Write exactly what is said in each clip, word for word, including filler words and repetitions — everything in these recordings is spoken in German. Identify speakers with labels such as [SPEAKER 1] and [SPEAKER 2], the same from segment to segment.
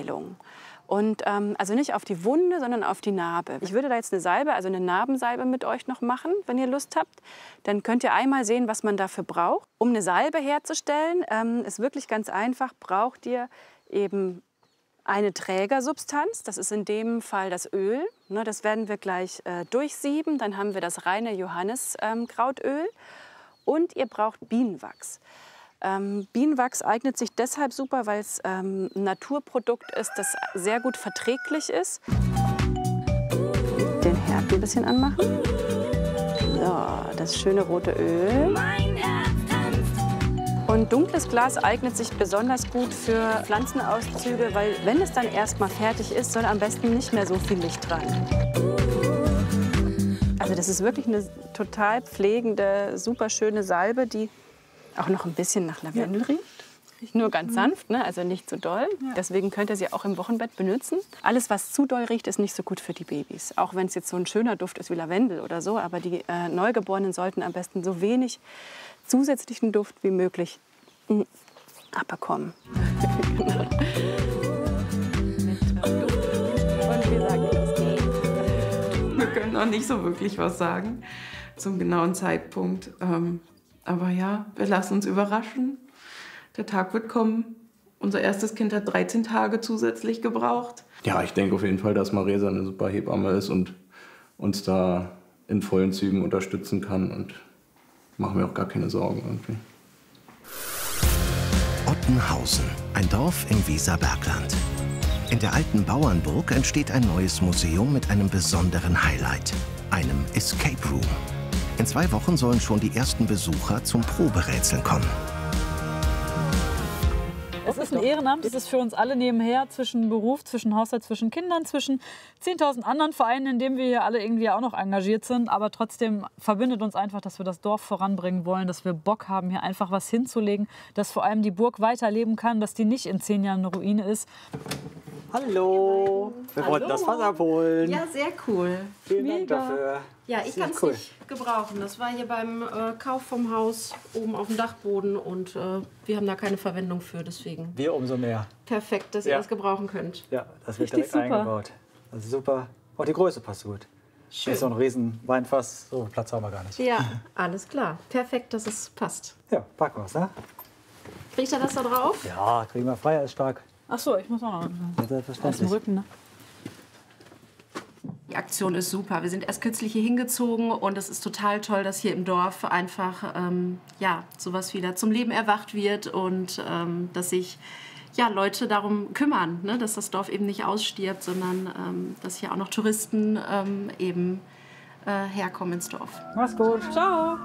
[SPEAKER 1] Heilung. Und ähm, also nicht auf die Wunde, sondern auf die Narbe. Ich würde da jetzt eine Salbe, also eine Narbensalbe mit euch noch machen, wenn ihr Lust habt. Dann könnt ihr einmal sehen, was man dafür braucht. Um eine Salbe herzustellen, ähm, ist wirklich ganz einfach, braucht ihr eben eine Trägersubstanz. Das ist in dem Fall das Öl. Ne, das werden wir gleich äh, durchsieben. Dann haben wir das reine Johanniskrautöl. Ähm, Und ihr braucht Bienenwachs. Ähm, Bienenwachs eignet sich deshalb super, weil es ähm, ein Naturprodukt ist, das sehr gut verträglich ist. Den Herd ein bisschen anmachen. So, das schöne rote Öl. Und dunkles Glas eignet sich besonders gut für Pflanzenauszüge, weil wenn es dann erstmal fertig ist, soll am besten nicht mehr so viel Licht dran. Also das ist wirklich eine total pflegende, super schöne Salbe, die auch noch ein bisschen nach Lavendel ja. riecht. Nur ganz sanft, ne? Also nicht zu doll. Ja. Deswegen könnt ihr sie auch im Wochenbett benutzen. Alles, was zu doll riecht, ist nicht so gut für die Babys. Auch wenn es jetzt so ein schöner Duft ist wie Lavendel oder so. Aber die äh, Neugeborenen sollten am besten so wenig zusätzlichen Duft wie möglich mh, abbekommen. Genau. Und wir sagen, das geht.
[SPEAKER 2] Wir können noch nicht so wirklich was sagen zum genauen Zeitpunkt. Ähm, aber ja, wir lassen uns überraschen. Der Tag wird kommen. Unser erstes Kind hat dreizehn Tage zusätzlich gebraucht.
[SPEAKER 3] Ja, ich denke auf jeden Fall, dass Maresa eine super Hebamme ist und uns da in vollen Zügen unterstützen kann. Und machen wir auch gar keine Sorgen irgendwie.
[SPEAKER 4] Ottenhausen, ein Dorf im Weserbergland. In der alten Bauernburg entsteht ein neues Museum mit einem besonderen Highlight, einem Escape Room. In zwei Wochen sollen schon die ersten Besucher zum Proberätseln kommen.
[SPEAKER 5] Es ist ein Ehrenamt, es ist für uns alle nebenher, zwischen Beruf, zwischen Haushalt, zwischen Kindern, zwischen zehntausend anderen Vereinen, in denen wir hier alle irgendwie auch noch engagiert sind. Aber trotzdem verbindet uns einfach, dass wir das Dorf voranbringen wollen, dass wir Bock haben, hier einfach was hinzulegen, dass vor allem die Burg weiterleben kann, dass die nicht in zehn Jahren eine Ruine ist.
[SPEAKER 6] Hallo, wir
[SPEAKER 7] Hallo.
[SPEAKER 6] wollten das Wasser abholen.
[SPEAKER 7] Ja, sehr cool.
[SPEAKER 6] Vielen
[SPEAKER 7] Mega.
[SPEAKER 6] Dank dafür.
[SPEAKER 7] Ja, ich kann es cool. nicht gebrauchen. Das war hier beim äh, Kauf vom Haus oben auf dem Dachboden und äh, wir haben da keine Verwendung für, deswegen.
[SPEAKER 6] Wir umso mehr.
[SPEAKER 7] Perfekt, dass
[SPEAKER 6] ja.
[SPEAKER 7] ihr das gebrauchen könnt.
[SPEAKER 6] Ja, das wird
[SPEAKER 7] Richtig
[SPEAKER 6] direkt
[SPEAKER 7] super.
[SPEAKER 6] eingebaut. Also super. Auch die Größe passt gut.
[SPEAKER 7] Schön.
[SPEAKER 6] Das ist so ein riesen Weinfass, so viel Platz haben wir gar nicht.
[SPEAKER 7] Ja, alles klar. Perfekt, dass es passt.
[SPEAKER 6] Ja, packen wir es, ne?
[SPEAKER 7] Kriegt ihr das da drauf?
[SPEAKER 6] Ja, kriegen wir frei, ist stark.
[SPEAKER 5] Ach so, ich muss auch noch
[SPEAKER 6] ja, selbstverständlich.
[SPEAKER 5] aus dem Rücken, ne?
[SPEAKER 7] Die Aktion ist super. Wir sind erst kürzlich hier hingezogen und es ist total toll, dass hier im Dorf einfach ähm, ja, sowas wieder zum Leben erwacht wird und ähm, dass sich ja, Leute darum kümmern, ne? Dass das Dorf eben nicht ausstirbt, sondern ähm, dass hier auch noch Touristen ähm, eben äh, herkommen ins Dorf.
[SPEAKER 6] Mach's gut.
[SPEAKER 5] Ciao.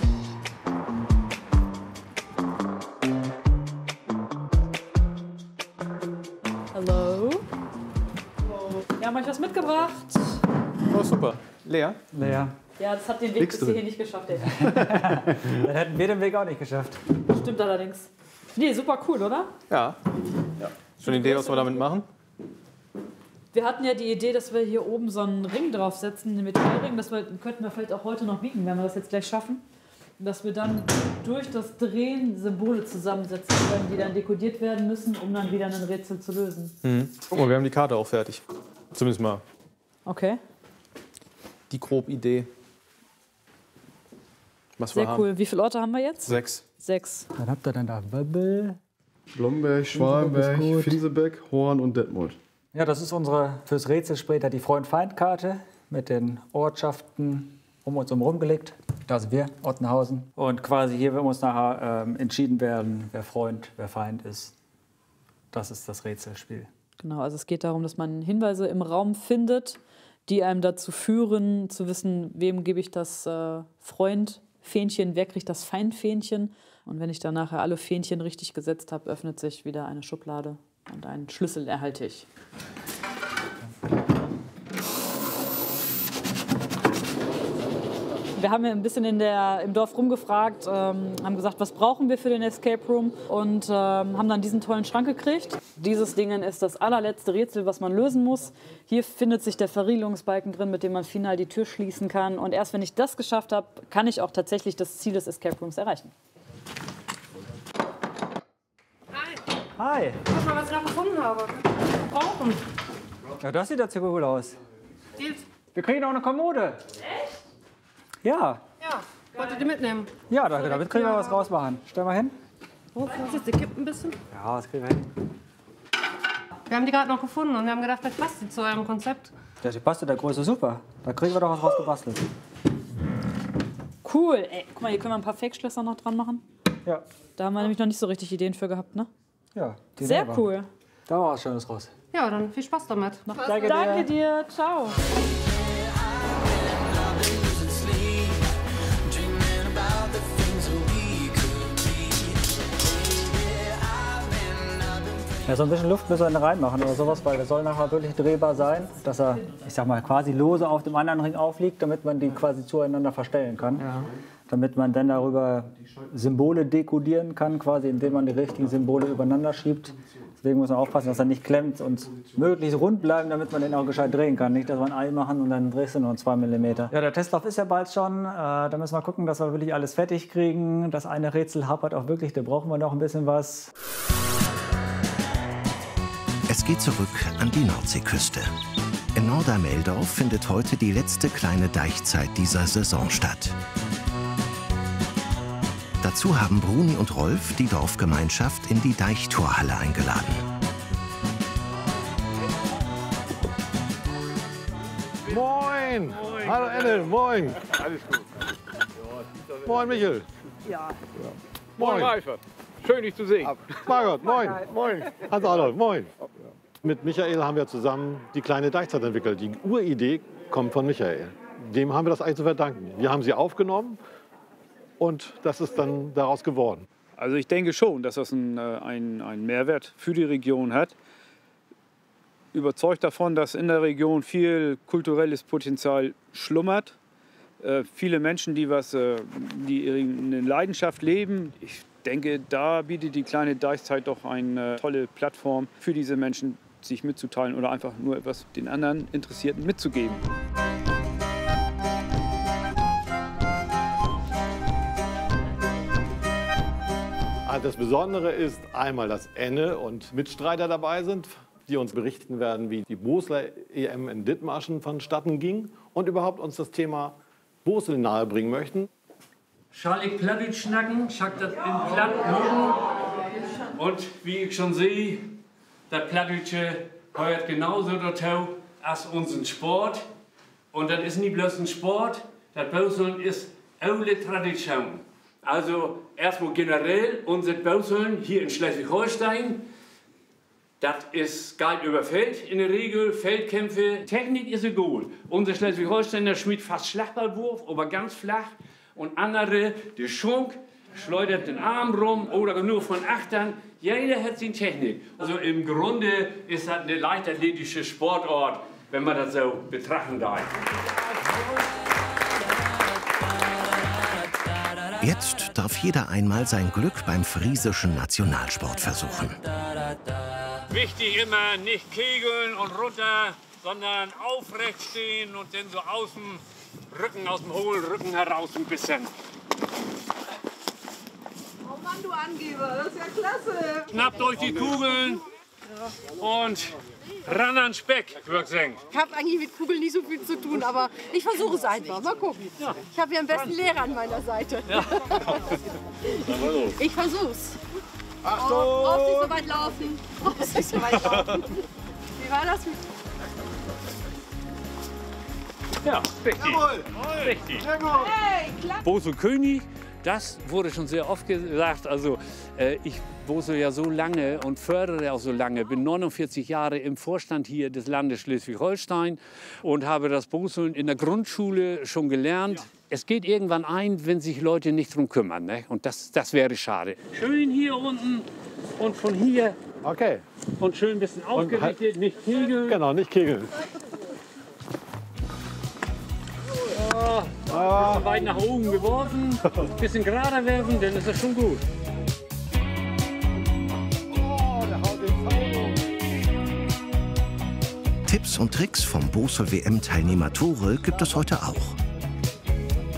[SPEAKER 5] Hallo. Wir haben euch was mitgebracht.
[SPEAKER 8] Oh, super. Lea?
[SPEAKER 6] Lea.
[SPEAKER 5] Ja, das hat den Weg
[SPEAKER 8] Nix
[SPEAKER 5] bis
[SPEAKER 8] drin.
[SPEAKER 5] hierhin nicht geschafft, ey.
[SPEAKER 6] Dann hätten wir den Weg auch nicht geschafft.
[SPEAKER 5] Stimmt allerdings. Nee, super cool, oder?
[SPEAKER 8] Ja. ja. Schon eine Idee, was wir damit machen?
[SPEAKER 5] Wir hatten ja die Idee, dass wir hier oben so einen Ring draufsetzen, einen Metallring. Das wir, könnten wir vielleicht auch heute noch biegen, wenn wir das jetzt gleich schaffen. Und dass wir dann durch das Drehen Symbole zusammensetzen können, die dann dekodiert werden müssen, um dann wieder ein Rätsel zu lösen.
[SPEAKER 8] Mhm. Guck mal, wir haben die Karte auch fertig. Zumindest mal
[SPEAKER 5] Okay.
[SPEAKER 8] die grobe Idee. Was
[SPEAKER 5] Sehr
[SPEAKER 8] wir
[SPEAKER 5] cool.
[SPEAKER 8] haben.
[SPEAKER 5] Wie viele Orte haben wir jetzt?
[SPEAKER 8] Sechs.
[SPEAKER 5] Sechs.
[SPEAKER 6] Dann habt ihr dann da Wöbbel.
[SPEAKER 9] Blomberg, Schwalenberg,
[SPEAKER 6] ist gut.
[SPEAKER 9] Finsebeck, Horn und Detmold.
[SPEAKER 6] Ja, das ist unsere fürs Rätsel später die Freund-Feind-Karte mit den Ortschaften um uns herum gelegt. Da sind wir, Ottenhausen. Und quasi hier muss nachher ähm, entschieden werden, wer Freund, wer Feind ist. Das ist das Rätselspiel.
[SPEAKER 5] Genau, also es geht darum, dass man Hinweise im Raum findet, die einem dazu führen, zu wissen, wem gebe ich das äh, Freund-Fähnchen, wer kriegt das Feind-Fähnchen. Und wenn ich dann nachher alle Fähnchen richtig gesetzt habe, öffnet sich wieder eine Schublade und einen Schlüssel erhalte ich. Wir haben ja ein bisschen in der, im Dorf rumgefragt, ähm, haben gesagt, was brauchen wir für den Escape Room und ähm, haben dann diesen tollen Schrank gekriegt. Dieses Ding ist das allerletzte Rätsel, was man lösen muss. Hier findet sich der Verriegelungsbalken drin, mit dem man final die Tür schließen kann. Und erst wenn ich das geschafft habe, kann ich auch tatsächlich das Ziel des Escape Rooms erreichen.
[SPEAKER 6] Hi. Hi.
[SPEAKER 10] Guck mal, was ich noch gefunden habe. Brauchen.
[SPEAKER 6] Ja, das sieht ja ziemlich cool aus.
[SPEAKER 10] Die,
[SPEAKER 6] Wir kriegen auch eine Kommode.
[SPEAKER 10] echt?
[SPEAKER 6] Ja.
[SPEAKER 10] Ja. Wolltet ihr mitnehmen?
[SPEAKER 6] Ja, da, damit können wir was rausmachen. Stell mal hin.
[SPEAKER 10] Oh, Vorsicht, sie kippt ein bisschen.
[SPEAKER 6] Ja, das kriegen wir hin.
[SPEAKER 10] Wir haben die gerade noch gefunden und wir haben gedacht, vielleicht passt die zu eurem Konzept.
[SPEAKER 6] Ja, die passt in der Größe super. Da kriegen wir doch was rausgebastelt.
[SPEAKER 5] Cool. Ey, guck mal, hier können wir ein paar Fake-Schlösser noch dran machen.
[SPEAKER 6] Ja.
[SPEAKER 5] Da haben wir nämlich noch nicht so richtig Ideen für gehabt, ne?
[SPEAKER 6] Ja. Die
[SPEAKER 5] Sehr
[SPEAKER 6] selber.
[SPEAKER 5] cool.
[SPEAKER 6] Da war was Schönes raus.
[SPEAKER 10] Ja, dann viel Spaß damit.
[SPEAKER 6] Danke dir.
[SPEAKER 5] Danke dir. Ciao.
[SPEAKER 6] Ja, so ein bisschen Luft müssen wir reinmachen oder sowas, weil der soll nachher wirklich drehbar sein, dass er, ich sag mal, quasi lose auf dem anderen Ring aufliegt, damit man die quasi zueinander verstellen kann. Ja. Damit man dann darüber Symbole dekodieren kann, quasi indem man die richtigen Symbole übereinander schiebt. Deswegen muss man aufpassen, dass er nicht klemmt und möglichst rund bleiben, damit man den auch gescheit drehen kann. Nicht, dass wir ein Ei machen und dann drehst du nur zwei Millimeter. Ja, der Testlauf ist ja bald schon. Äh, da müssen wir gucken, dass wir wirklich alles fertig kriegen. Das eine Rätsel hapert auch wirklich, da brauchen wir noch ein bisschen was.
[SPEAKER 4] Es geht zurück an die Nordseeküste. In Nordermeldorf findet heute die letzte kleine Deichzeit dieser Saison statt. Dazu haben Bruni und Rolf die Dorfgemeinschaft in die Deichtorhalle eingeladen.
[SPEAKER 11] Moin! Moin. Hallo Enne, moin! Alles gut. Moin Michel!
[SPEAKER 12] Ja.
[SPEAKER 11] Moin,
[SPEAKER 12] moin Reifert! Schön, dich zu sehen.
[SPEAKER 11] Margot, moin! Moin! Hans Adolf, moin! Mit Michael haben wir zusammen die kleine Deichzeit entwickelt. Die Uridee kommt von Michael. Dem haben wir das eigentlich zu verdanken. Wir haben sie aufgenommen und das ist dann daraus geworden.
[SPEAKER 12] Also ich denke schon, dass das einen ein, ein Mehrwert für die Region hat. Überzeugt davon, dass in der Region viel kulturelles Potenzial schlummert. Äh, viele Menschen, die, was, äh, die eine Leidenschaft leben. Ich denke, da bietet die kleine Deichzeit doch eine tolle Plattform für diese Menschen, sich mitzuteilen oder einfach nur etwas den anderen Interessierten mitzugeben.
[SPEAKER 11] Also das Besondere ist einmal, dass Enne und Mitstreiter dabei sind, die uns berichten werden, wie die Bosler E M in Dithmarschen vonstatten ging und überhaupt uns das Thema Bosel nahebringen möchten.
[SPEAKER 13] Schall ich Plattdeutsch schnacken, schack das in Platt mögen. Und wie ich schon sehe, das Plattdeutsche hört genauso dazu als unseren Sport. Und das ist nicht bloß ein Sport, das Boseln ist alte Tradition. Also erstmal generell unser Boseln hier in Schleswig-Holstein. Das ist galt über Feld in der Regel, Feldkämpfe. Technik ist egal. Unser Schleswig-Holsteiner schmiert fast Schlagballwurf, aber ganz flach. Und andere, der Schunk, schleudert den Arm rum oder nur von Achtern. Jeder hat seine Technik. Also im Grunde ist das eine leichtathletische Sportart, wenn man das so betrachten darf.
[SPEAKER 4] Jetzt darf jeder einmal sein Glück beim friesischen Nationalsport versuchen.
[SPEAKER 13] Wichtig immer nicht kegeln und runter, sondern aufrecht stehen und dann so aus dem Rücken, aus dem hohlen Rücken heraus ein bisschen.
[SPEAKER 14] Oh Mann, du Angeber, das ist ja klasse.
[SPEAKER 13] Schnappt euch die Kugeln und ran an Speck, Wirkseng.
[SPEAKER 14] Ich habe eigentlich mit Kugeln nicht so viel zu tun, aber ich versuche es einfach. Mal gucken. Ja. Ich habe ja am besten Lehrer an meiner Seite. Ja. Ich versuch's.
[SPEAKER 11] Achtung!
[SPEAKER 14] Oh, brauchst nicht so weit laufen. Brauchst nicht so weit laufen. Wie war das?
[SPEAKER 13] Ja, richtig.
[SPEAKER 11] Jawohl.
[SPEAKER 13] Richtig.
[SPEAKER 11] Sehr gut.
[SPEAKER 14] Hey, klasse.
[SPEAKER 13] Bosel König, das wurde schon sehr oft gesagt. Also äh, ich bosel ja so lange und fördere auch so lange. Bin neunundvierzig Jahre im Vorstand hier des Landes Schleswig-Holstein und habe das Boseln in der Grundschule schon gelernt. Ja. Es geht irgendwann ein, wenn sich Leute nicht drum kümmern. Ne? Und das, das wäre schade. Schön hier unten und von hier.
[SPEAKER 11] Okay.
[SPEAKER 13] Und schön ein bisschen aufgerichtet, nicht kegeln.
[SPEAKER 11] Genau, nicht kegeln.
[SPEAKER 13] Oh,
[SPEAKER 11] ah.
[SPEAKER 13] Bisschen weit nach oben geworfen, ein bisschen gerader werfen, dann ist das schon gut.
[SPEAKER 11] Oh, der haut den Zaun um.
[SPEAKER 4] Tipps und Tricks vom Bosel W M-Teilnehmer Tore gibt es heute auch.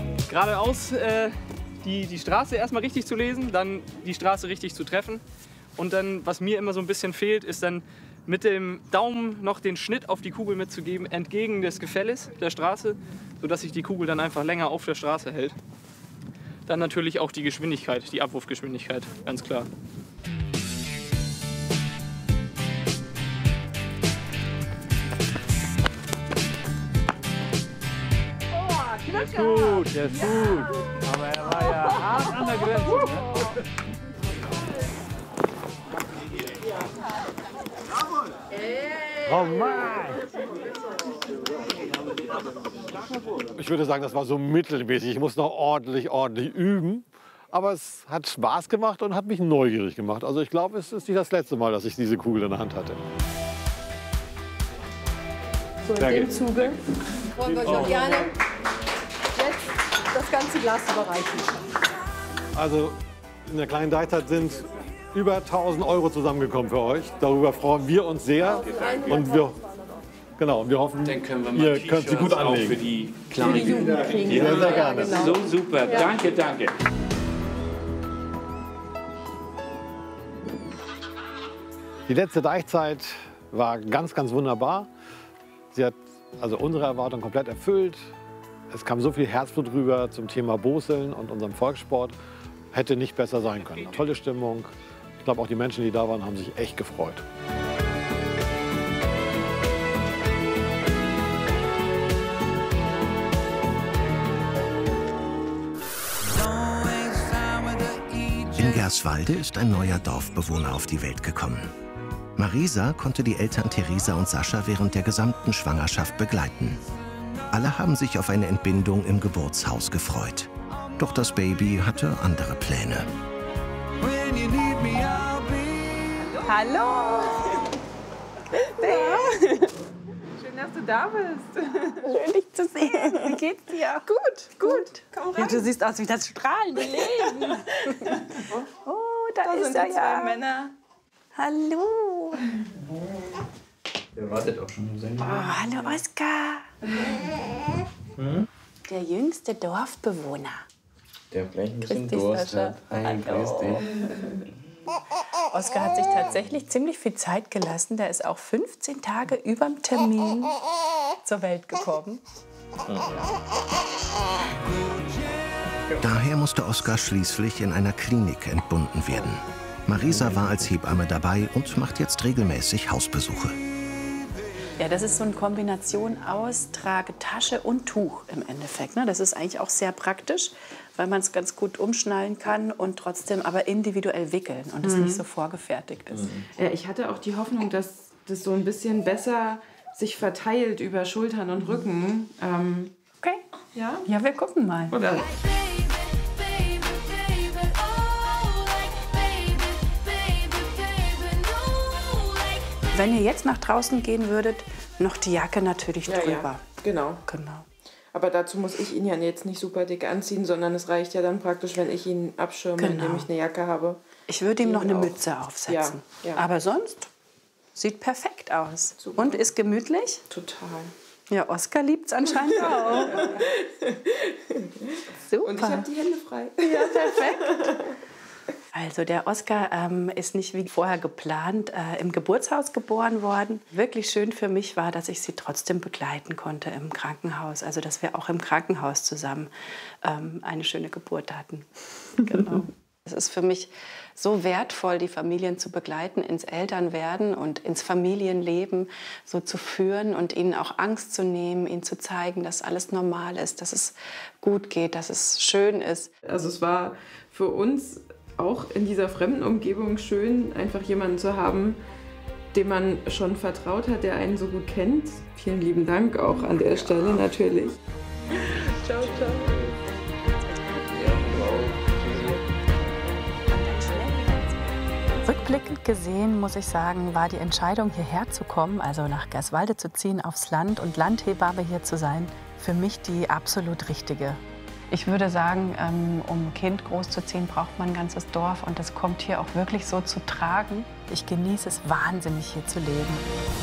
[SPEAKER 15] Geradeaus äh, die, die Straße erstmal richtig zu lesen, dann die Straße richtig zu treffen Und dann, was mir immer so ein bisschen fehlt, ist dann mit dem Daumen noch den Schnitt auf die Kugel mitzugeben, entgegen des Gefälles der Straße, sodass sich die Kugel dann einfach länger auf der Straße hält. Dann natürlich auch die Geschwindigkeit, die Abwurfgeschwindigkeit, ganz klar.
[SPEAKER 6] Der ist gut, der ist gut. Aber er war ja hart an der Grenze. Ne?
[SPEAKER 11] Oh Mann! Ich würde sagen, das war so mittelmäßig. Ich muss noch ordentlich, ordentlich üben. Aber es hat Spaß gemacht und hat mich neugierig gemacht. Also ich glaube, es ist nicht das letzte Mal, dass ich diese Kugel in der Hand hatte.
[SPEAKER 14] So in dem Zuge wollen wir euch gerne jetzt das ganze Glas überreichen.
[SPEAKER 11] Also in der kleinen Deichzeit sind über tausend Euro zusammengekommen für euch. Darüber freuen wir uns sehr. Und wir, genau, wir hoffen,
[SPEAKER 16] Dann können wir mal
[SPEAKER 11] ihr könnt sie gut
[SPEAKER 16] auch
[SPEAKER 11] anlegen.
[SPEAKER 16] für die kleine Jugend kriegen.
[SPEAKER 11] Sehr, sehr gerne.
[SPEAKER 16] So super.
[SPEAKER 11] Ja.
[SPEAKER 16] Danke, danke.
[SPEAKER 11] Die letzte Deichzeit war ganz, ganz wunderbar. Sie hat also unsere Erwartungen komplett erfüllt. Es kam so viel Herzblut rüber zum Thema Boseln und unserem Volkssport. Hätte nicht besser sein können. Tolle Stimmung. Ich glaube, auch die Menschen, die da waren, haben sich echt gefreut.
[SPEAKER 4] In Gerswalde ist ein neuer Dorfbewohner auf die Welt gekommen. Marisa konnte die Eltern Theresa und Sascha während der gesamten Schwangerschaft begleiten. Alle haben sich auf eine Entbindung im Geburtshaus gefreut. Doch das Baby hatte andere Pläne.
[SPEAKER 17] Hallo! Ja. Schön, dass du da bist. Schön, dich zu sehen. Wie geht's dir? Gut, gut. Komm rein. Ja, du siehst aus wie das strahlende Leben. Oh, da, da ist sind er die ja. Zwei Männer. Hallo.
[SPEAKER 3] Der wartet auch schon.
[SPEAKER 17] Oh, hallo, Oskar.
[SPEAKER 3] Hm?
[SPEAKER 17] Der jüngste Dorfbewohner.
[SPEAKER 3] Der vielleicht ein bisschen
[SPEAKER 17] Grüß dich,
[SPEAKER 3] Durst
[SPEAKER 17] Sascha.
[SPEAKER 3] hat. Hi, grüß dich.
[SPEAKER 17] Oskar hat sich tatsächlich ziemlich viel Zeit gelassen. Der ist auch fünfzehn Tage überm Termin zur Welt gekommen.
[SPEAKER 4] Daher musste Oskar schließlich in einer Klinik entbunden werden. Marisa war als Hebamme dabei und macht jetzt regelmäßig Hausbesuche.
[SPEAKER 17] Ja, das ist so eine Kombination aus Tragetasche und Tuch im Endeffekt. Das ist eigentlich auch sehr praktisch, weil man es ganz gut umschnallen kann und trotzdem aber individuell wickeln und es
[SPEAKER 2] Mhm.
[SPEAKER 17] nicht so vorgefertigt ist.
[SPEAKER 2] Ja, ich hatte auch die Hoffnung, dass das so ein bisschen besser sich verteilt über Schultern und Rücken. Ähm,
[SPEAKER 17] okay.
[SPEAKER 2] Ja?
[SPEAKER 17] Ja, wir gucken mal.
[SPEAKER 2] Oder?
[SPEAKER 17] Wenn ihr jetzt nach draußen gehen würdet, noch die Jacke natürlich
[SPEAKER 2] Ja,
[SPEAKER 17] drüber.
[SPEAKER 2] ja, genau.
[SPEAKER 17] Genau.
[SPEAKER 2] Aber dazu muss ich ihn ja jetzt nicht super dick anziehen, sondern es reicht ja dann praktisch, wenn ich ihn abschirme,
[SPEAKER 17] Genau.
[SPEAKER 2] indem ich eine Jacke habe.
[SPEAKER 17] Ich würde ihm noch eine
[SPEAKER 2] auch.
[SPEAKER 17] Mütze aufsetzen.
[SPEAKER 2] Ja, ja.
[SPEAKER 17] Aber sonst sieht perfekt aus. Und ist gemütlich?
[SPEAKER 2] Total.
[SPEAKER 17] Ja, Oskar liebt es anscheinend auch. Super.
[SPEAKER 2] Und ich habe die Hände frei.
[SPEAKER 17] Ja, perfekt. Also der Oskar ähm, ist nicht wie vorher geplant äh, im Geburtshaus geboren worden. Wirklich schön für mich war, dass ich sie trotzdem begleiten konnte im Krankenhaus. Also dass wir auch im Krankenhaus zusammen ähm, eine schöne Geburt hatten. Genau. Es ist für mich so wertvoll, die Familien zu begleiten, ins Elternwerden und ins Familienleben so zu führen und ihnen auch Angst zu nehmen, ihnen zu zeigen, dass alles normal ist, dass es gut geht, dass es schön ist.
[SPEAKER 2] Also es war für uns auch in dieser fremden Umgebung schön, einfach jemanden zu haben, dem man schon vertraut hat, der einen so gut kennt. Vielen lieben Dank auch an der Stelle natürlich. Ciao, ciao.
[SPEAKER 17] Rückblickend gesehen, muss ich sagen, war die Entscheidung, hierher zu kommen, also nach Gerswalde zu ziehen, aufs Land und Landhebamme hier zu sein, für mich die absolut richtige. Ich würde sagen, um ein Kind großzuziehen, braucht man ein ganzes Dorf und das kommt hier auch wirklich so zu tragen. Ich genieße es wahnsinnig, hier zu leben.